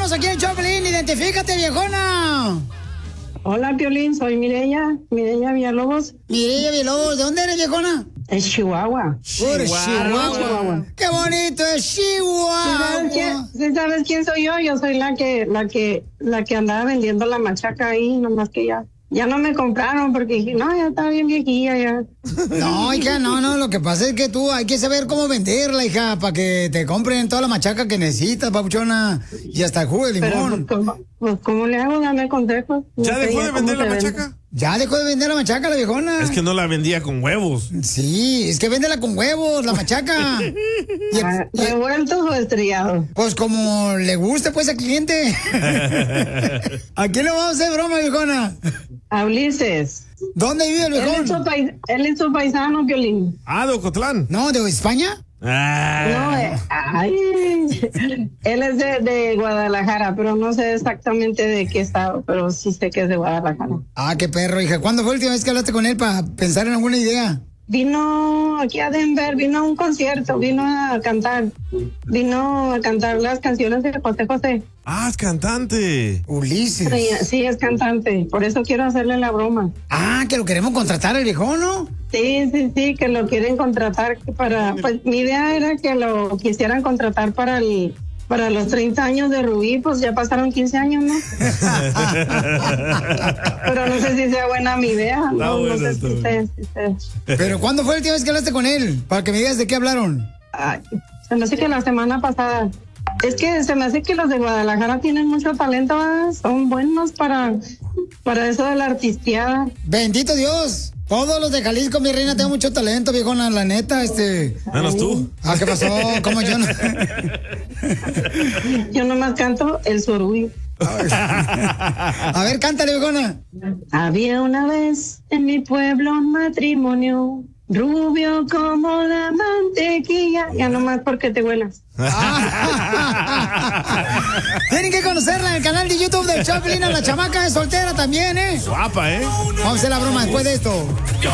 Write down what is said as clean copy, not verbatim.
tenemos aquí en Choplin. Identifícate, viejona. Hola, Piolín, soy Mireya Villalobos. Mireya Villalobos, ¿de dónde eres, viejona? Es Chihuahua. Chihuahua. ¡Qué bonito es Chihuahua! ¿Sabes quién soy yo? Yo soy la que andaba vendiendo la machaca ahí, nomás que ya no me compraron porque dije, no, ya está bien viejilla ya. No, hija, no, lo que pasa es que tú hay que saber cómo venderla, hija, para que te compren toda la machaca que necesitas, papuchona, y hasta el jugo de limón. Pero, ¿cómo le hago? Dame consejos. ¿Ya dejó de vender la machaca? Ya dejó de vender la machaca, la viejona. Es que no la vendía con huevos. Sí, es que véndela con huevos, la machaca. ¿Revueltos o estrellados? Pues como le guste, pues, al cliente. ¿A quién le vamos a hacer broma, viejona? A Ulises. ¿Dónde vive el viejón? Él es su paisano, Piolín. Ah, de Ocotlán. No, ¿de España? No, él es de Guadalajara, pero no sé exactamente de qué estado, pero sí sé que es de Guadalajara. Ah, qué perro, hija. ¿Cuándo fue la última vez que hablaste con él para pensar en alguna idea? Vino aquí a Denver, vino a un concierto, vino a cantar las canciones de José José. Ah, es cantante. Ulises. Sí, es cantante, por eso quiero hacerle la broma. Ah, que lo queremos contratar el viejón, ¿no? Sí, que lo quieren contratar pues mi idea era que lo quisieran contratar para los 30 años de Rubí, pues ya pasaron 15 años, ¿no? Pero no sé si sea buena mi idea. No sé si sea. Pero ¿cuándo fue la última vez que hablaste con él? Para que me digas de qué hablaron. Ay, se me hace que la semana pasada. Es que se me hace que los de Guadalajara tienen mucho talento, ¿verdad? Son buenos para eso de la artisteada. Bendito Dios. Todos los de Jalisco, mi reina, tengo mucho talento, viejona, la neta, Menos tú. Ah, ¿qué pasó? ¿Cómo yo no? Yo nomás canto el surubí. A ver, cántale, viejona. Había una vez en mi pueblo un matrimonio, rubio como la mantequilla. Ya nomás porque te huelas. Tienen que conocerla en el canal de YouTube de Choplin. La chamaca es soltera también, ¿eh? Guapa, ¿eh? Vamos a hacer la broma después de esto.